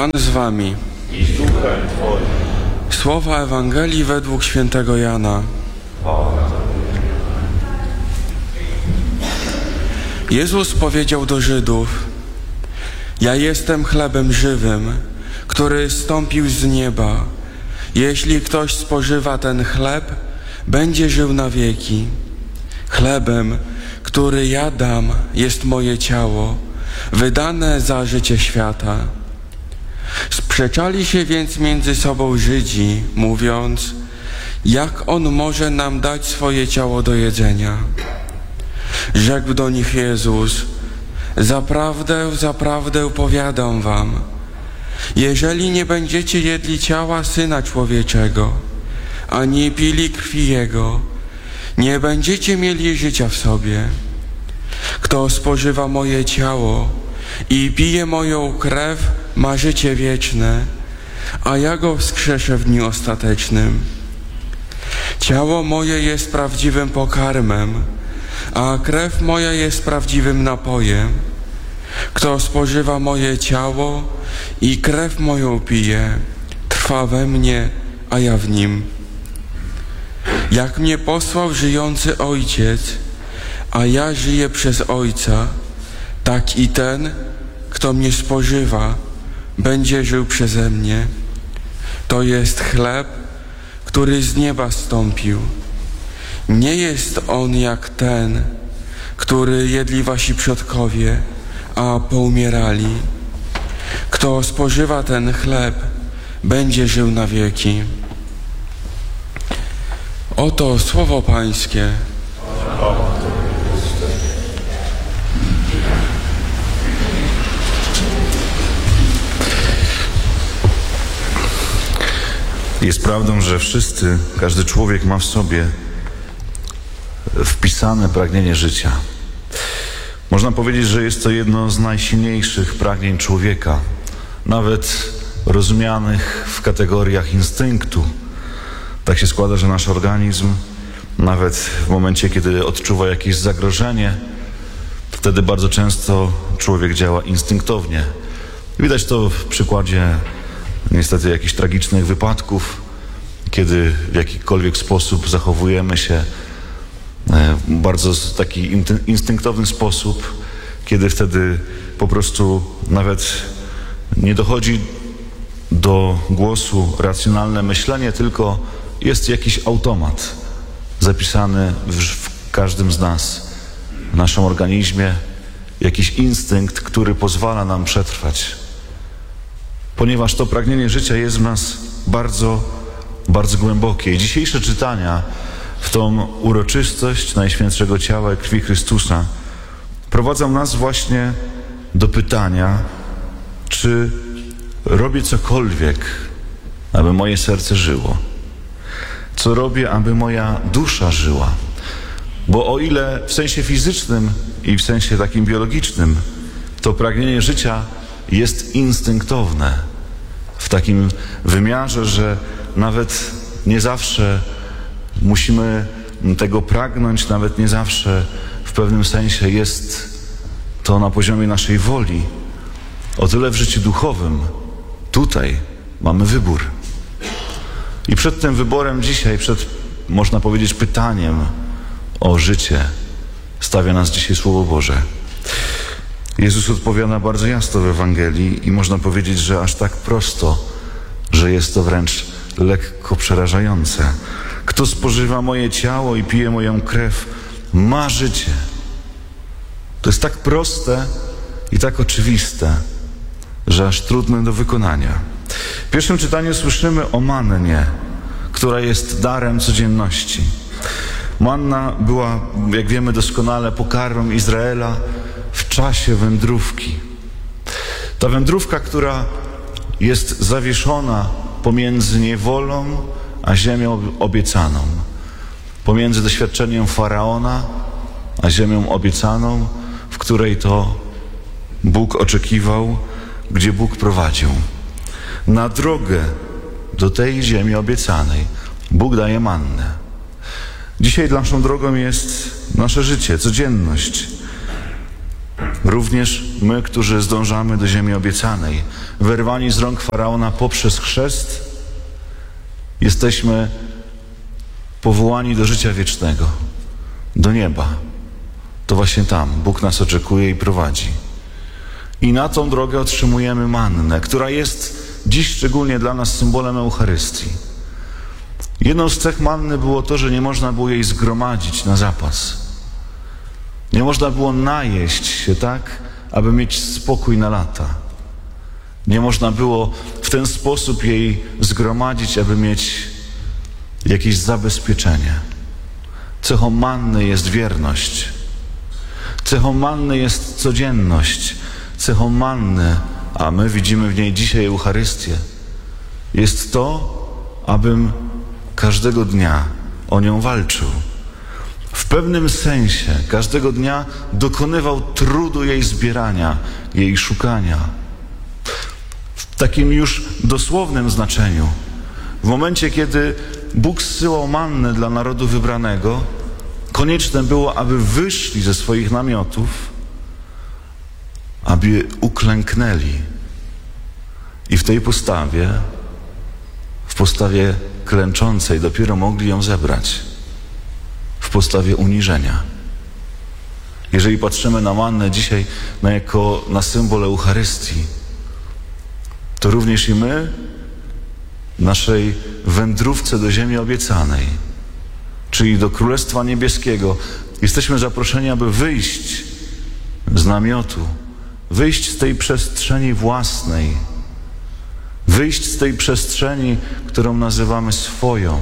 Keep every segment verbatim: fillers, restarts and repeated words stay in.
Pan z wami. I z duchem Twoim. Słowa Ewangelii według świętego Jana. Jezus powiedział do Żydów: ja jestem chlebem żywym, który zstąpił z nieba. Jeśli ktoś spożywa ten chleb, będzie żył na wieki. Chlebem, który ja dam, jest moje ciało, wydane za życie świata. Sprzeczali się więc między sobą Żydzi, mówiąc: jak on może nam dać swoje ciało do jedzenia? Rzekł do nich Jezus: zaprawdę, zaprawdę powiadam wam, jeżeli nie będziecie jedli ciała Syna Człowieczego, ani pili krwi Jego, nie będziecie mieli życia w sobie. Kto spożywa moje ciało i pije moją krew, ma życie wieczne, a ja go wskrzeszę w dniu ostatecznym. Ciało moje jest prawdziwym pokarmem, a krew moja jest prawdziwym napojem. Kto spożywa moje ciało i krew moją pije, trwa we mnie, a ja w nim. Jak mnie posłał żyjący Ojciec, a ja żyję przez Ojca, tak i ten, kto mnie spożywa, będzie żył przeze mnie. To jest chleb, który z nieba zstąpił. Nie jest on jak ten, który jedli wasi przodkowie, a poumierali. Kto spożywa ten chleb, będzie żył na wieki. Oto słowo Pańskie. Jest prawdą, że wszyscy, każdy człowiek ma w sobie wpisane pragnienie życia. Można powiedzieć, że jest to jedno z najsilniejszych pragnień człowieka, nawet rozumianych w kategoriach instynktu. Tak się składa, że nasz organizm, nawet w momencie, kiedy odczuwa jakieś zagrożenie, wtedy bardzo często człowiek działa instynktownie. Widać to w przykładzie niestety jakichś tragicznych wypadków, kiedy w jakikolwiek sposób zachowujemy się w bardzo taki instynktowny sposób, kiedy wtedy po prostu nawet nie dochodzi do głosu racjonalne myślenie, tylko jest jakiś automat zapisany w każdym z nas, w naszym organizmie, jakiś instynkt, który pozwala nam przetrwać. Ponieważ to pragnienie życia jest w nas bardzo, bardzo głębokie. I dzisiejsze czytania w tą uroczystość Najświętszego Ciała i Krwi Chrystusa prowadzą nas właśnie do pytania, czy robię cokolwiek, aby moje serce żyło? Co robię, aby moja dusza żyła? Bo o ile w sensie fizycznym i w sensie takim biologicznym to pragnienie życia jest instynktowne, w takim wymiarze, że nawet nie zawsze musimy tego pragnąć, nawet nie zawsze w pewnym sensie jest to na poziomie naszej woli. O tyle w życiu duchowym tutaj mamy wybór. I przed tym wyborem dzisiaj, przed, można powiedzieć, pytaniem o życie stawia nas dzisiaj Słowo Boże. Jezus odpowiada bardzo jasno w Ewangelii i można powiedzieć, że aż tak prosto, że jest to wręcz lekko przerażające. Kto spożywa moje ciało i pije moją krew, ma życie. To jest tak proste i tak oczywiste, że aż trudne do wykonania. W pierwszym czytaniu słyszymy o mannie, która jest darem codzienności. Manna była, jak wiemy doskonale, pokarmem Izraela w czasie wędrówki. Ta wędrówka, która jest zawieszona pomiędzy niewolą a ziemią obiecaną, pomiędzy doświadczeniem Faraona a ziemią obiecaną, w której to Bóg oczekiwał, gdzie Bóg prowadził. Na drogę do tej ziemi obiecanej Bóg daje mannę. Dzisiaj naszą drogą jest nasze życie, codzienność. Również my, którzy zdążamy do ziemi obiecanej, wyrwani z rąk Faraona poprzez chrzest, jesteśmy powołani do życia wiecznego, do nieba. To właśnie tam Bóg nas oczekuje i prowadzi. I na tą drogę otrzymujemy mannę, która jest dziś szczególnie dla nas symbolem Eucharystii. Jedną z cech manny było to, że nie można było jej zgromadzić na zapas. Nie można było najeść się tak, aby mieć spokój na lata. Nie można było w ten sposób jej zgromadzić, aby mieć jakieś zabezpieczenie. Cechą manny jest wierność. Cechą manny jest codzienność. Cechą manny, a my widzimy w niej dzisiaj Eucharystię, jest to, abym każdego dnia o nią walczył. W pewnym sensie każdego dnia dokonywał trudu jej zbierania, jej szukania. W takim już dosłownym znaczeniu. W momencie, kiedy Bóg zsyłał mannę dla narodu wybranego, konieczne było, aby wyszli ze swoich namiotów, aby uklęknęli. I w tej postawie, w postawie klęczącej dopiero mogli ją zebrać. W postawie uniżenia. Jeżeli patrzymy na mannę dzisiaj na jako na symbol Eucharystii, to również i my w naszej wędrówce do ziemi obiecanej, czyli do Królestwa Niebieskiego, jesteśmy zaproszeni, aby wyjść z namiotu, wyjść z tej przestrzeni własnej, wyjść z tej przestrzeni, którą nazywamy swoją,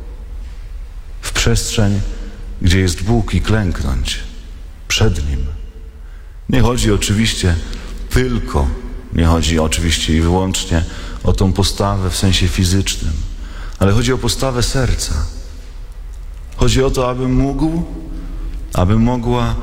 w przestrzeń, gdzie jest Bóg, i klęknąć przed Nim. Nie chodzi oczywiście tylko, nie chodzi oczywiście i wyłącznie o tą postawę w sensie fizycznym, ale chodzi o postawę serca. Chodzi o to, abym mógł, abym mogła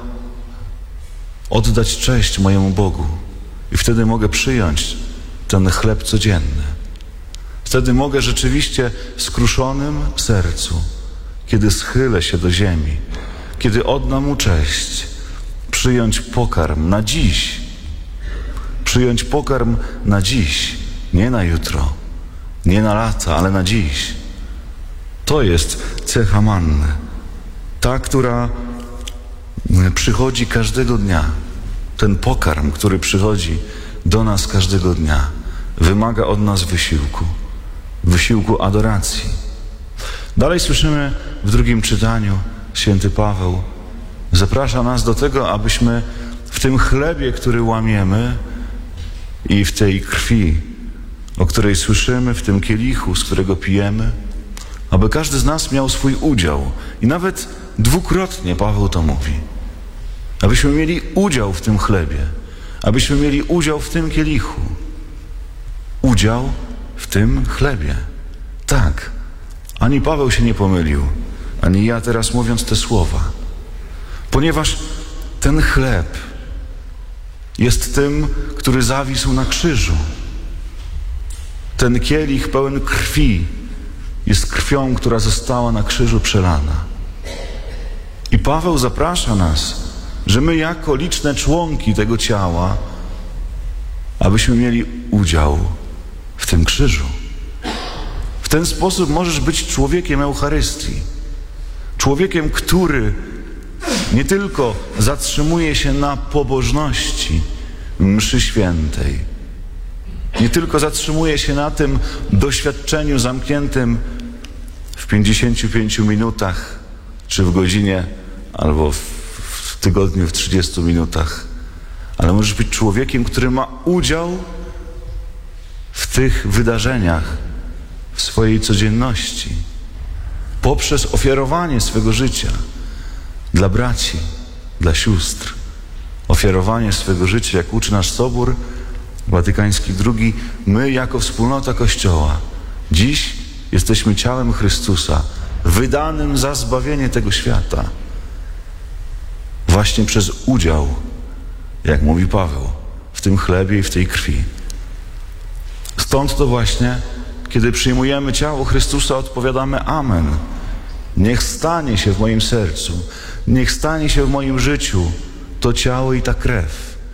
oddać cześć mojemu Bogu i wtedy mogę przyjąć ten chleb codzienny. Wtedy mogę rzeczywiście skruszonym sercu, kiedy schylę się do ziemi, kiedy oddam Mu cześć, przyjąć pokarm na dziś. Przyjąć pokarm na dziś, nie na jutro, nie na lata, ale na dziś. To jest cecha manny. Ta, która przychodzi każdego dnia. Ten pokarm, który przychodzi do nas każdego dnia, wymaga od nas wysiłku. Wysiłku adoracji. Dalej słyszymy w drugim czytaniu, święty Paweł zaprasza nas do tego, abyśmy w tym chlebie, który łamiemy, i w tej krwi, o której słyszymy, w tym kielichu, z którego pijemy, aby każdy z nas miał swój udział. I nawet dwukrotnie Paweł to mówi. Abyśmy mieli udział w tym chlebie, abyśmy mieli udział w tym kielichu. Udział w tym chlebie. Tak, ani Paweł się nie pomylił, ani ja teraz mówiąc te słowa. Ponieważ ten chleb jest tym, który zawisł na krzyżu. Ten kielich pełen krwi jest krwią, która została na krzyżu przelana. I Paweł zaprasza nas, że my jako liczne członki tego ciała, abyśmy mieli udział w tym krzyżu. W ten sposób możesz być człowiekiem Eucharystii. Człowiekiem, który nie tylko zatrzymuje się na pobożności mszy świętej, nie tylko zatrzymuje się na tym doświadczeniu zamkniętym w pięćdziesięciu pięciu minutach, czy w godzinie, albo w, w tygodniu w trzydziestu minutach, ale możesz być człowiekiem, który ma udział w tych wydarzeniach w swojej codzienności, poprzez ofiarowanie swego życia dla braci, dla sióstr. Ofiarowanie swego życia, jak uczy nasz Sobór Watykański drugi, my jako wspólnota Kościoła dziś jesteśmy ciałem Chrystusa, wydanym za zbawienie tego świata. Właśnie przez udział, jak mówi Paweł, w tym chlebie i w tej krwi. Stąd to właśnie, kiedy przyjmujemy ciało Chrystusa, odpowiadamy amen. Niech stanie się w moim sercu, niech stanie się w moim życiu to ciało i ta krew.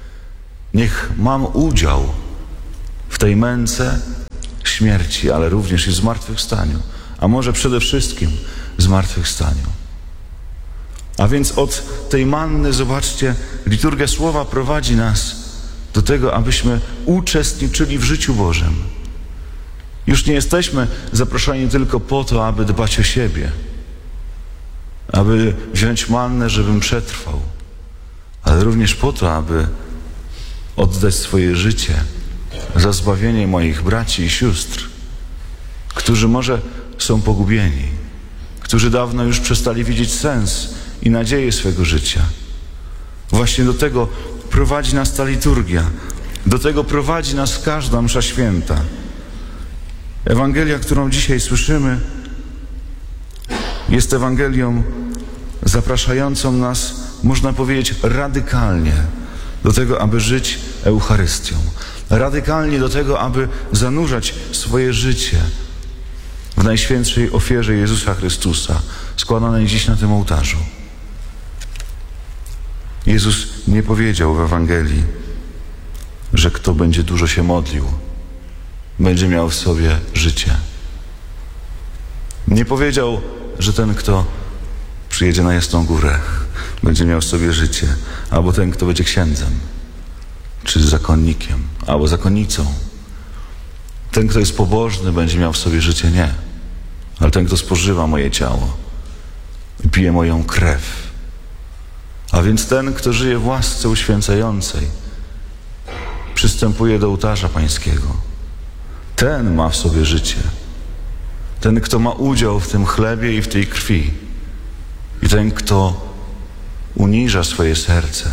Niech mam udział w tej męce śmierci, ale również i zmartwychwstaniu, a może przede wszystkim zmartwychwstaniu. A więc od tej manny, zobaczcie, liturgia słowa prowadzi nas do tego, abyśmy uczestniczyli w życiu Bożym. Już nie jesteśmy zaproszeni tylko po to, aby dbać o siebie, aby wziąć mannę, żebym przetrwał, ale również po to, aby oddać swoje życie za zbawienie moich braci i sióstr, którzy może są pogubieni, którzy dawno już przestali widzieć sens i nadzieję swego życia. Właśnie do tego prowadzi nas ta liturgia, do tego prowadzi nas każda msza święta. Ewangelia, którą dzisiaj słyszymy, jest Ewangelią zapraszającą nas, można powiedzieć, radykalnie do tego, aby żyć Eucharystią. Radykalnie do tego, aby zanurzać swoje życie w najświętszej ofierze Jezusa Chrystusa, składanej dziś na tym ołtarzu. Jezus nie powiedział w Ewangelii, że kto będzie dużo się modlił, będzie miał w sobie życie. Nie powiedział, że ten, kto przyjedzie na Jasną Górę, będzie miał w sobie życie, albo ten, kto będzie księdzem, czy zakonnikiem, albo zakonnicą. Ten, kto jest pobożny, będzie miał w sobie życie. Nie. Ale ten, kto spożywa moje ciało i pije moją krew. A więc ten, kto żyje w łasce uświęcającej, przystępuje do ołtarza pańskiego. Ten ma w sobie życie. Ten, kto ma udział w tym chlebie i w tej krwi. I ten, kto uniża swoje serce,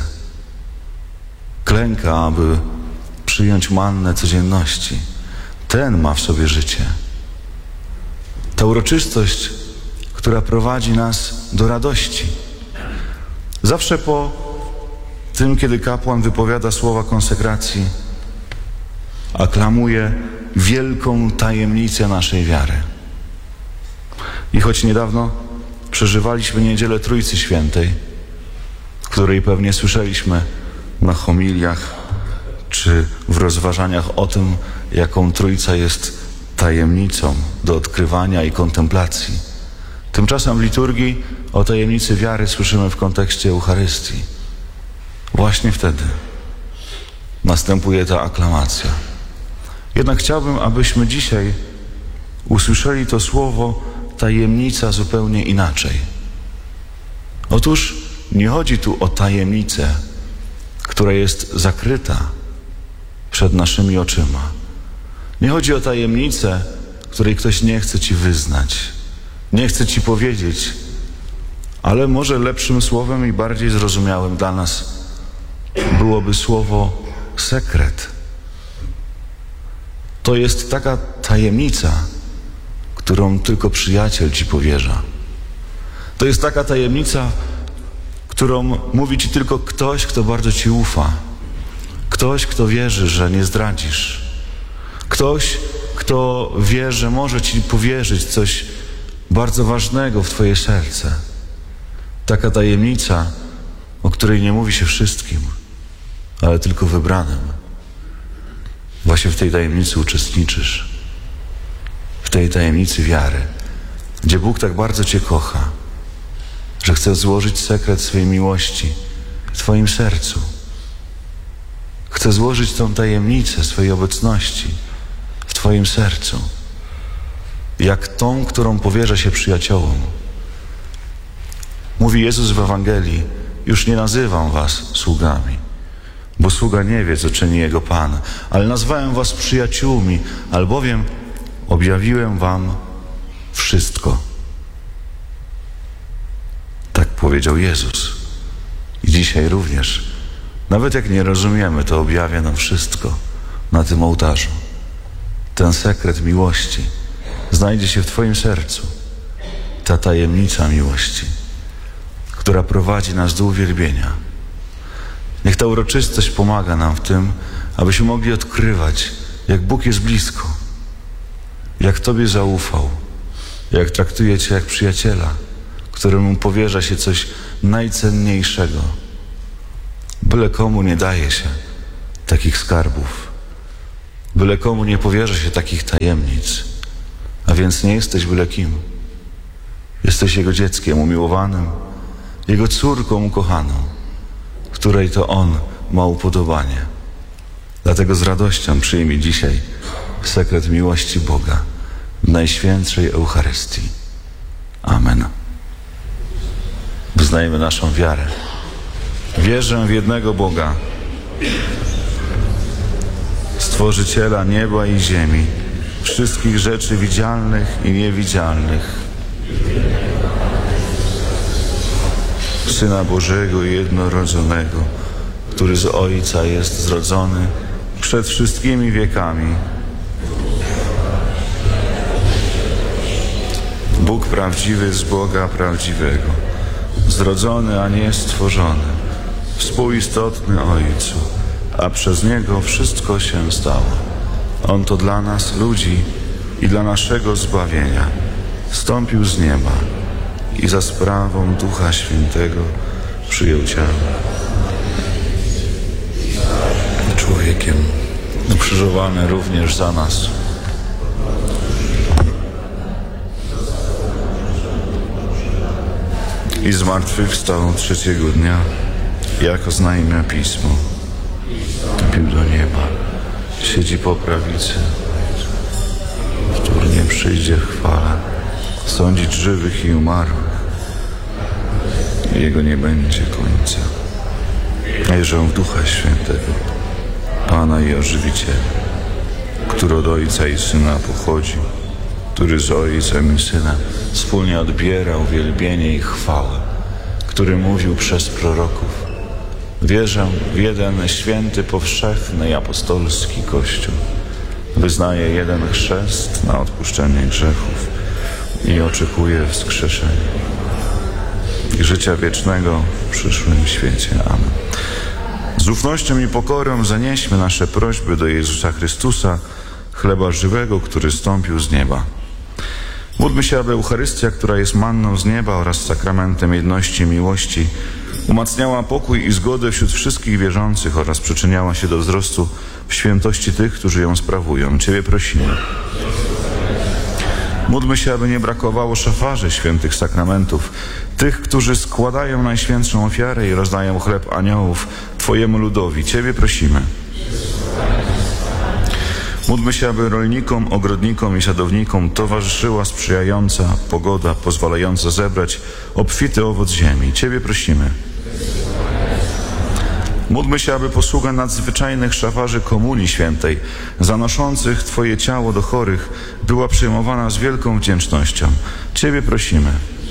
klęka, aby przyjąć mannę codzienności, ten ma w sobie życie. Ta uroczystość, która prowadzi nas do radości. Zawsze po tym, kiedy kapłan wypowiada słowa konsekracji, aklamuje wielką tajemnicę naszej wiary. I choć niedawno przeżywaliśmy Niedzielę Trójcy Świętej, której pewnie słyszeliśmy na homiliach czy w rozważaniach o tym, jaką Trójca jest tajemnicą do odkrywania i kontemplacji. Tymczasem w liturgii o tajemnicy wiary słyszymy w kontekście Eucharystii. Właśnie wtedy następuje ta aklamacja. Jednak chciałbym, abyśmy dzisiaj usłyszeli to słowo tajemnica zupełnie inaczej. Otóż nie chodzi tu o tajemnicę, która jest zakryta przed naszymi oczyma. Nie chodzi o tajemnicę, której ktoś nie chce ci wyznać, nie chce ci powiedzieć, ale może lepszym słowem i bardziej zrozumiałym dla nas byłoby słowo sekret. To jest taka tajemnica, którą tylko przyjaciel ci powierza. To jest taka tajemnica, którą mówi ci tylko ktoś, kto bardzo ci ufa. Ktoś, kto wierzy, że nie zdradzisz. Ktoś, kto wie, że może ci powierzyć coś bardzo ważnego w twoje serce. Taka tajemnica, o której nie mówi się wszystkim, ale tylko wybranym. Właśnie w tej tajemnicy uczestniczysz. W tej tajemnicy wiary, gdzie Bóg tak bardzo cię kocha, że chce złożyć sekret swojej miłości w twoim sercu. Chce złożyć tą tajemnicę swojej obecności w twoim sercu. Jak tą, którą powierza się przyjaciołom. Mówi Jezus w Ewangelii: już nie nazywam was sługami, bo sługa nie wie, co czyni jego Pan, ale nazwałem was przyjaciółmi, albowiem objawiłem wam wszystko. Tak powiedział Jezus. I dzisiaj również, nawet jak nie rozumiemy, to objawia nam wszystko na tym ołtarzu. Ten sekret miłości znajdzie się w twoim sercu. Ta tajemnica miłości, która prowadzi nas do uwielbienia. Niech ta uroczystość pomaga nam w tym, abyśmy mogli odkrywać, jak Bóg jest blisko, jak Tobie zaufał, jak traktuje Cię jak przyjaciela, któremu powierza się coś najcenniejszego. Byle komu nie daje się takich skarbów. Byle komu nie powierza się takich tajemnic, a więc nie jesteś byle kim. Jesteś Jego dzieckiem umiłowanym, Jego córką ukochaną, której to On ma upodobanie. Dlatego z radością przyjmij dzisiaj sekret miłości Boga w Najświętszej Eucharystii. Amen. Wyznajemy naszą wiarę. Wierzę w jednego Boga, Stworzyciela nieba i ziemi, wszystkich rzeczy widzialnych i niewidzialnych, Syna Bożego i jednorodzonego, który z Ojca jest zrodzony przed wszystkimi wiekami. Bóg prawdziwy z Boga prawdziwego, zrodzony, a nie stworzony, współistotny Ojcu, a przez Niego wszystko się stało. On to dla nas, ludzi, i dla naszego zbawienia zstąpił z nieba i za sprawą Ducha Świętego przyjął ciało. Człowiekiem ukrzyżowany również za nas. I zmartwychwstał trzeciego dnia, jak oznajmia Pismo. Wstąpił do nieba, siedzi po prawicy, wtórnie przyjdzie w chwale, sądzić żywych i umarłych. Jego nie będzie końca. Wierzę w Ducha Świętego, Pana i Ożywiciela, który od Ojca i Syna pochodzi, który z Ojcem i Synem wspólnie odbiera uwielbienie i chwałę, który mówił przez proroków. Wierzę w jeden święty, powszechny i apostolski Kościół. Wyznaję jeden chrzest na odpuszczenie grzechów i oczekuję wskrzeszenia i życia wiecznego w przyszłym świecie. Amen. Z ufnością i pokorą zanieśmy nasze prośby do Jezusa Chrystusa, chleba żywego, który zstąpił z nieba. Módlmy się, aby Eucharystia, która jest manną z nieba oraz sakramentem jedności i miłości, umacniała pokój i zgodę wśród wszystkich wierzących oraz przyczyniała się do wzrostu w świętości tych, którzy ją sprawują. Ciebie prosimy. Módlmy się, aby nie brakowało szafarzy świętych sakramentów, tych, którzy składają najświętszą ofiarę i rozdają chleb aniołów Twojemu ludowi. Ciebie prosimy. Módlmy się, aby rolnikom, ogrodnikom i sadownikom towarzyszyła sprzyjająca pogoda, pozwalająca zebrać obfity owoc ziemi. Ciebie prosimy. Módlmy się, aby posługa nadzwyczajnych szafarzy Komunii Świętej, zanoszących Twoje ciało do chorych, była przyjmowana z wielką wdzięcznością. Ciebie prosimy.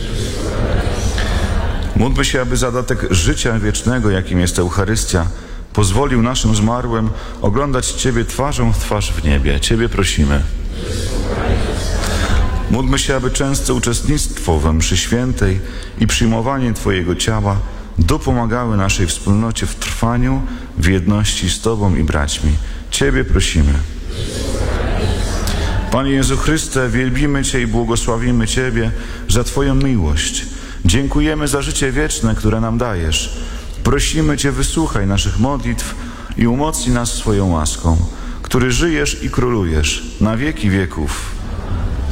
Módlmy się, aby zadatek życia wiecznego, jakim jest Eucharystia, pozwolił naszym zmarłym oglądać Ciebie twarzą w twarz w niebie. Ciebie prosimy. Módlmy się, aby częste uczestnictwo we mszy świętej i przyjmowanie Twojego ciała dopomagały naszej wspólnocie w trwaniu, w jedności z Tobą i braćmi. Ciebie prosimy. Panie Jezu Chryste, wielbimy Cię i błogosławimy Ciebie za Twoją miłość. Dziękujemy za życie wieczne, które nam dajesz. Prosimy Cię, wysłuchaj naszych modlitw i umocnij nas swoją łaską, który żyjesz i królujesz na wieki wieków.